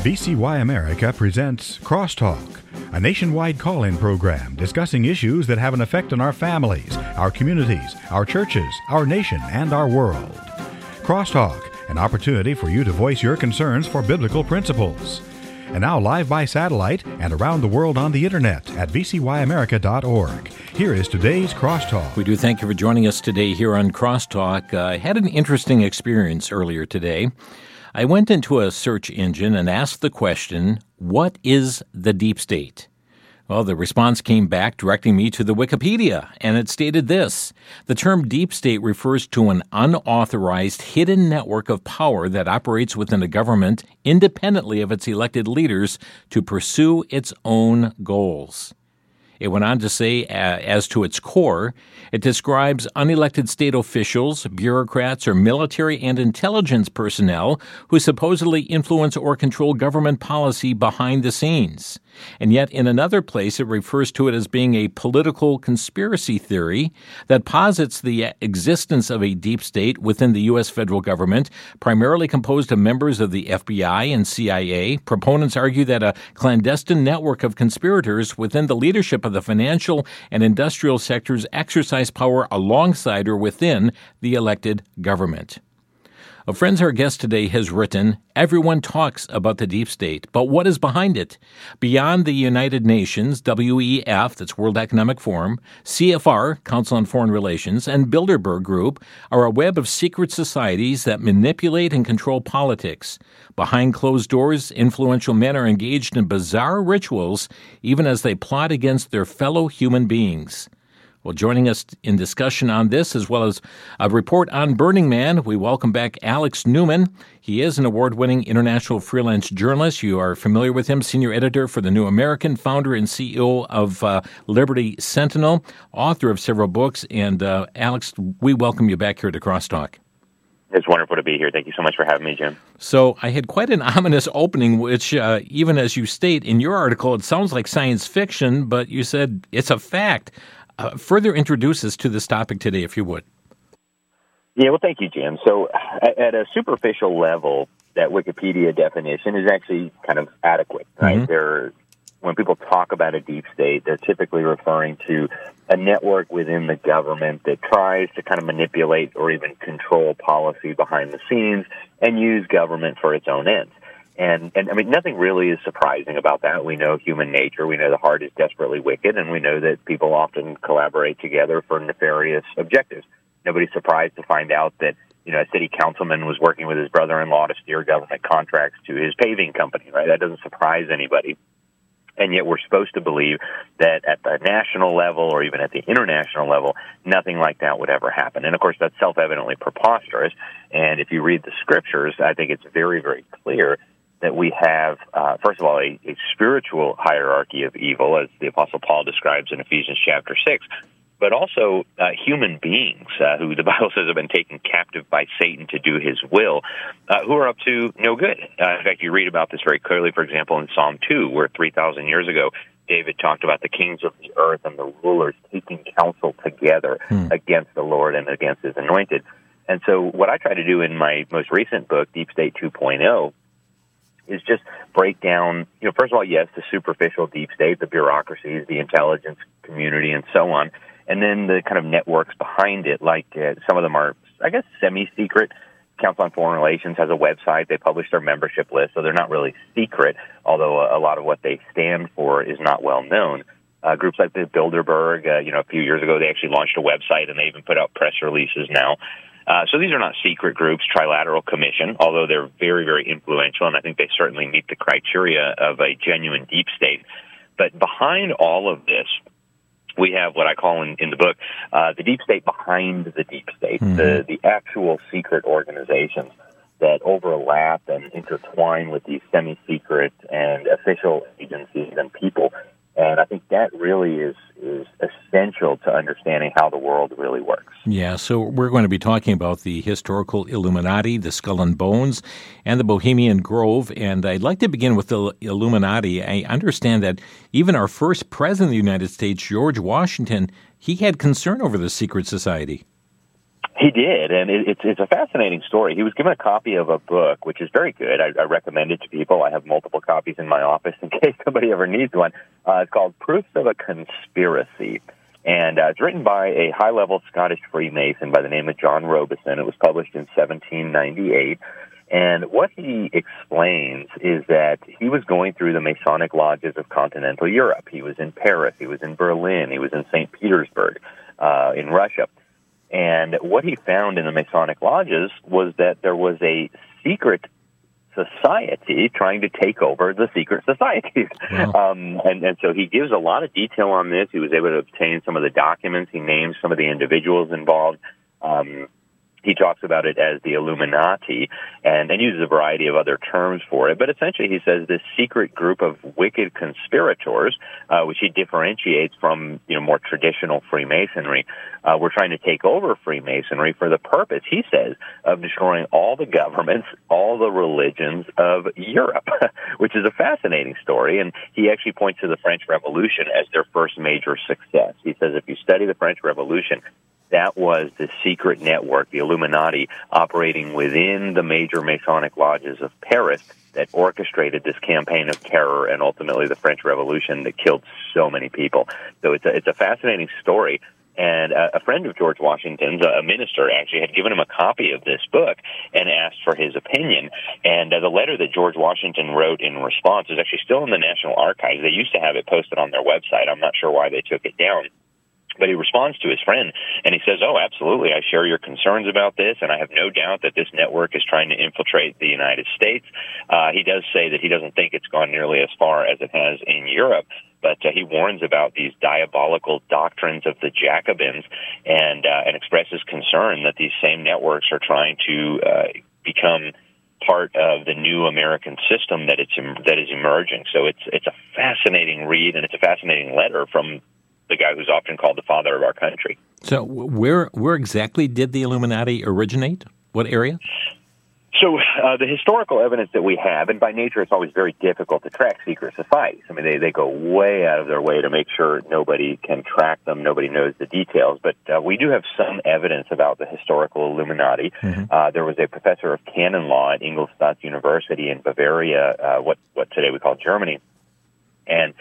VCY America presents Crosstalk, a nationwide call-in program discussing issues that have an effect on our families, our communities, our churches, our nation, and our world. Crosstalk, an opportunity for you to voice your concerns for biblical principles. And now live by satellite and around the world on the internet at vcyamerica.org. Here is today's Crosstalk. We do thank you for joining us today here on Crosstalk. I had an interesting experience earlier today. I went into a search engine and asked the question, what is the deep state? Well, the response came back directing me to the Wikipedia, and it stated this: the term deep state refers to an unauthorized hidden network of power that operates within a government independently of its elected leaders to pursue its own goals. It went on to say, as to its core, it describes unelected state officials, bureaucrats, or military and intelligence personnel who supposedly influence or control government policy behind the scenes. And yet, in another place, it refers to it as being a political conspiracy theory that posits the existence of a deep state within the U.S. federal government, primarily composed of members of the FBI and CIA. Proponents argue that a clandestine network of conspirators within the leadership of the financial and industrial sectors exercise power alongside or within the elected government. Friends, our guest today has written, everyone talks about the deep state, but what is behind it? Beyond the United Nations, WEF, that's World Economic Forum, CFR, Council on Foreign Relations, and Bilderberg Group are a web of secret societies that manipulate and control politics. Behind closed doors, influential men are engaged in bizarre rituals, even as they plot against their fellow human beings. Well, joining us in discussion on this, as well as a report on Burning Man, we welcome back Alex Newman. He is an award-winning international freelance journalist. You are familiar with him, senior editor for The New American, founder and CEO of Liberty Sentinel, author of several books. And Alex, we welcome you back here to Crosstalk. It's wonderful to be here. Thank you so much for having me, Jim. So I had quite an ominous opening, which even as you state in your article, it sounds like science fiction, but you said it's a fact. Further introduce us to this topic today, if you would. Yeah, well, thank you, Jim. So at a superficial level, that Wikipedia definition is actually kind of adequate, right? Mm-hmm. When people talk about a deep state, they're typically referring to a network within the government that tries to kind of manipulate or even control policy behind the scenes and use government for its own ends. And I mean, nothing really is surprising about that. We know human nature. We know the heart is desperately wicked, and we know that people often collaborate together for nefarious objectives. Nobody's surprised to find out that, a city councilman was working with his brother-in-law to steer government contracts to his paving company, right? That doesn't surprise anybody. And yet we're supposed to believe that at the national level or even at the international level, nothing like that would ever happen. And, of course, that's self-evidently preposterous. And if you read the scriptures, I think it's very, very clear that we have, first of all, a spiritual hierarchy of evil, as the Apostle Paul describes in Ephesians chapter 6, but also human beings who the Bible says have been taken captive by Satan to do his will, who are up to no good. In fact, you read about this very clearly, for example, in Psalm 2, where 3,000 years ago, David talked about the kings of the earth and the rulers taking counsel together against the Lord and against his anointed. And so what I try to do in my most recent book, Deep State 2.0, is just break down, first of all, yes, the superficial deep state, the bureaucracies, the intelligence community, and so on, and then the kind of networks behind it, like some of them are, I guess, semi-secret. Council on Foreign Relations has a website. They publish their membership list, so they're not really secret, although a lot of what they stand for is not well known. Groups like the Bilderberg, a few years ago, they actually launched a website, and they even put out press releases now. So these are not secret groups. Trilateral Commission, although they're very, very influential, and I think they certainly meet the criteria of a genuine deep state. But behind all of this, we have what I call in the book the deep state behind the deep state, the actual secret organizations that overlap and intertwine with these semi-secret and official agencies and people. And I think that really is essential to understanding how the world really works. Yeah, so we're going to be talking about the historical Illuminati, the Skull and Bones, and the Bohemian Grove. And I'd like to begin with the Illuminati. I understand that even our first president of the United States, George Washington, he had concern over the secret society. He did, and it's a fascinating story. He was given a copy of a book, which is very good. I recommend it to people. I have multiple copies in my office in case somebody ever needs one. It's called Proofs of a Conspiracy, and it's written by a high-level Scottish Freemason by the name of John Robison. It was published in 1798. And what he explains is that he was going through the Masonic lodges of continental Europe. He was in Paris, he was in Berlin, he was in St. Petersburg, in Russia. And what he found in the Masonic lodges was that there was a secret society trying to take over the secret societies. Wow. And so he gives a lot of detail on this. He was able to obtain some of the documents. He names some of the individuals involved. He talks about it as the Illuminati and uses a variety of other terms for it. But essentially, he says this secret group of wicked conspirators, which he differentiates from more traditional Freemasonry, were trying to take over Freemasonry for the purpose, he says, of destroying all the governments, all the religions of Europe, which is a fascinating story. And he actually points to the French Revolution as their first major success. He says if you study the French Revolution, that was the secret network, the Illuminati, operating within the major Masonic lodges of Paris that orchestrated this campaign of terror and ultimately the French Revolution that killed so many people. So it's a fascinating story. And a friend of George Washington's, a minister, actually had given him a copy of this book and asked for his opinion. And the letter that George Washington wrote in response is actually still in the National Archives. They used to have it posted on their website. I'm not sure why they took it down. But he responds to his friend, and he says, oh, absolutely, I share your concerns about this, and I have no doubt that this network is trying to infiltrate the United States. He does say that he doesn't think it's gone nearly as far as it has in Europe, but he warns about these diabolical doctrines of the Jacobins and expresses concern that these same networks are trying to become part of the new American system that is emerging. So it's a fascinating read, and it's a fascinating letter from the guy who's often called the father of our country. So where exactly did the Illuminati originate? What area? So the historical evidence that we have, and by nature it's always very difficult to track secret societies. I mean, they go way out of their way to make sure nobody can track them, nobody knows the details. But we do have some evidence about the historical Illuminati. Mm-hmm. There was a professor of canon law at Ingolstadt University in Bavaria, what today we call Germany, and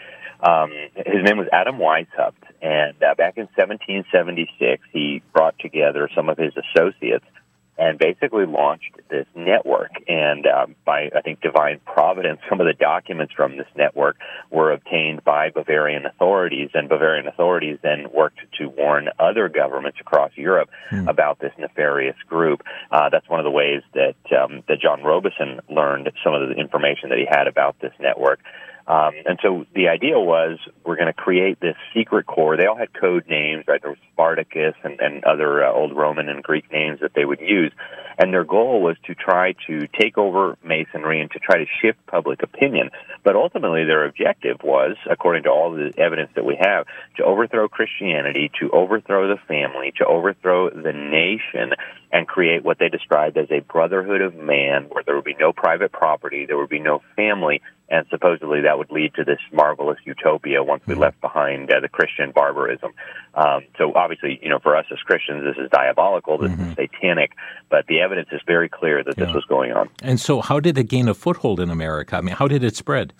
his name was Adam Weishaupt, and back in 1776, he brought together some of his associates and basically launched this network. And by, I think, divine providence, some of the documents from this network were obtained by Bavarian authorities, and Bavarian authorities then worked to warn other governments across Europe about this nefarious group. That's one of the ways that John Robison learned some of the information that he had about this network. And so the idea was we're going to create this secret corps. They all had code names, right? There was Spartacus and other old Roman and Greek names that they would use. And their goal was to try to take over Masonry and to try to shift public opinion. But ultimately their objective was, according to all the evidence that we have, to overthrow Christianity, to overthrow the family, to overthrow the nation, and create what they described as a brotherhood of man, where there would be no private property, there would be no family, and supposedly that would lead to this marvelous utopia once we left behind the Christian barbarism. So obviously, for us as Christians, this is diabolical, this is satanic, but the evidence is very clear that this was going on. And so how did it gain a foothold in America? I mean, how did it spread?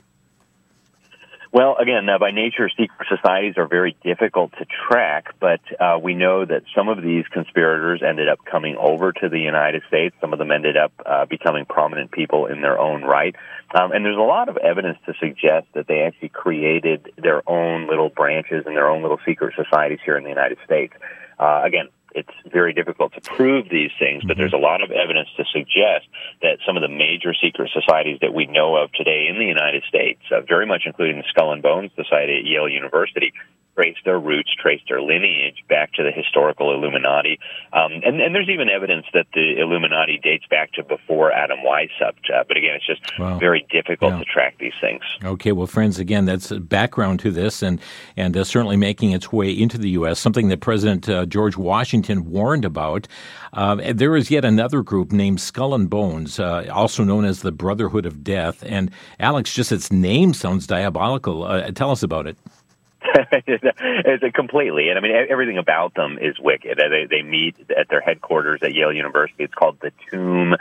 Well, again, by nature, secret societies are very difficult to track, but we know that some of these conspirators ended up coming over to the United States. Some of them ended up becoming prominent people in their own right. And there's a lot of evidence to suggest that they actually created their own little branches and their own little secret societies here in the United States. Again, it's very difficult to prove these things, but there's a lot of evidence to suggest that some of the major secret societies that we know of today in the United States, very much including the Skull and Bones Society at Yale University, trace their roots, trace their lineage back to the historical Illuminati. And there's even evidence that the Illuminati dates back to before Adam Weishaupt. But again, it's just very difficult to track these things. Okay, well, friends, again, that's background to this and certainly making its way into the U.S., something that President George Washington warned about. There is yet another group named Skull and Bones, also known as the Brotherhood of Death. And Alex, just its name sounds diabolical. Tell us about it. It's completely. And I mean, everything about them is wicked. They meet at their headquarters at Yale University. It's called The Tomb.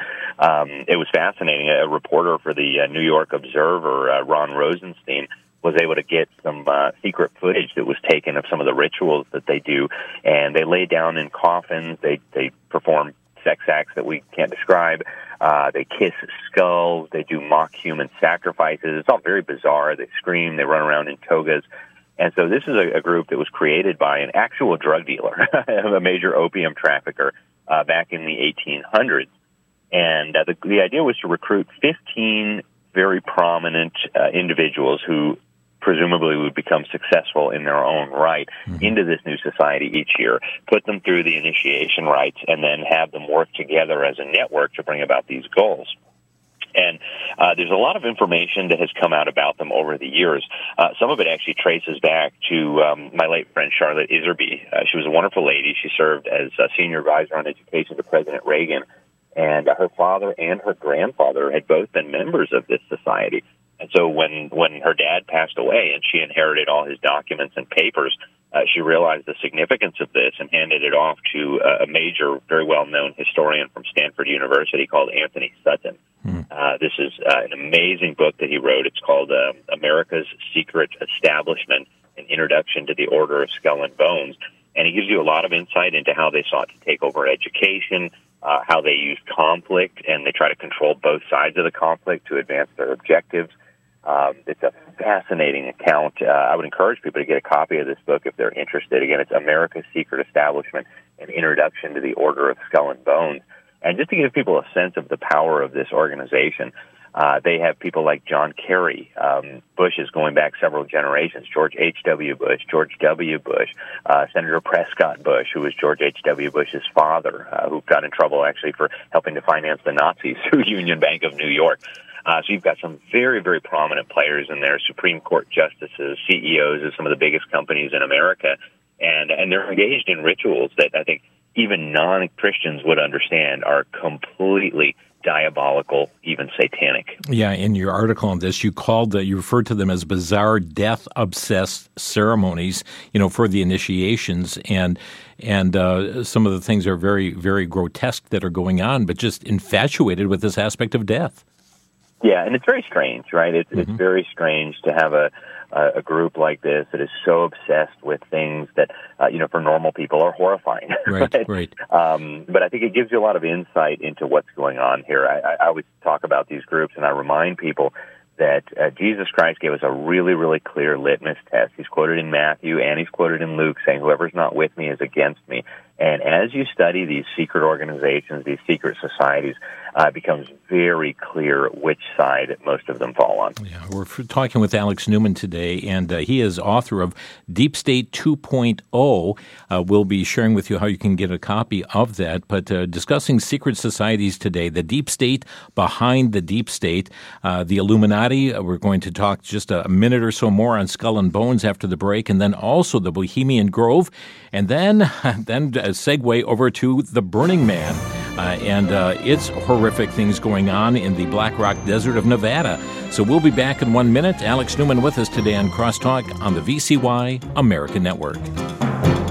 It was fascinating. A reporter for the New York Observer, Ron Rosenstein, was able to get some secret footage that was taken of some of the rituals that they do. And they lay down in coffins. They perform sex acts that we can't describe. They kiss skulls. They do mock human sacrifices. It's all very bizarre. They scream. They run around in togas. And so this is a group that was created by an actual drug dealer, a major opium trafficker, back in the 1800s. And the idea was to recruit 15 very prominent individuals who presumably would become successful in their own right into this new society each year, put them through the initiation rites, and then have them work together as a network to bring about these goals. And there's a lot of information that has come out about them over the years. Some of it actually traces back to my late friend Charlotte Iserby. She was a wonderful lady. She served as a senior advisor on education to President Reagan, and her father and her grandfather had both been members of this society. And so when her dad passed away and she inherited all his documents and papers, she realized the significance of this and handed it off to a major, very well-known historian from Stanford University called Anthony Sutton. This is an amazing book that he wrote. It's called America's Secret Establishment, An Introduction to the Order of Skull and Bones. And he gives you a lot of insight into how they sought to take over education, how they used conflict, and they try to control both sides of the conflict to advance their objectives. It's a fascinating account. I would encourage people to get a copy of this book if they're interested. Again, it's America's Secret Establishment, An Introduction to the Order of Skull and Bones. And just to give people a sense of the power of this organization, they have people like John Kerry. Bush is going back several generations. George H.W. Bush, George W. Bush, Senator Prescott Bush, who was George H.W. Bush's father, who got in trouble actually for helping to finance the Nazis through Union Bank of New York. So you've got some very, very prominent players in there, Supreme Court justices, CEOs of some of the biggest companies in America, and they're engaged in rituals that I think even non-Christians would understand are completely diabolical, even satanic. Yeah, in your article on this, you referred to them as bizarre, death-obsessed ceremonies, for the initiations, and some of the things are very, very grotesque that are going on, but just infatuated with this aspect of death. Yeah, and it's very strange, right? It's very strange to have a group like this that is so obsessed with things that, for normal people are horrifying. Right. But I think it gives you a lot of insight into what's going on here. I always talk about these groups, and I remind people that Jesus Christ gave us a really, really clear litmus test. He's quoted in Matthew and he's quoted in Luke saying, whoever's not with me is against me. And as you study these secret organizations, these secret societies, it becomes very clear which side most of them fall on. Yeah, we're talking with Alex Newman today, and he is author of Deep State 2.0. We'll be sharing with you how you can get a copy of that, but discussing secret societies today, the deep state behind the deep state, the Illuminati. We're going to talk just a minute or so more on Skull and Bones after the break, and then also the Bohemian Grove, and then a segue over to the Burning Man. And it's horrific things going on in the Black Rock Desert of Nevada. So we'll be back in 1 minute. Alex Newman with us today on Crosstalk on the VCY American Network.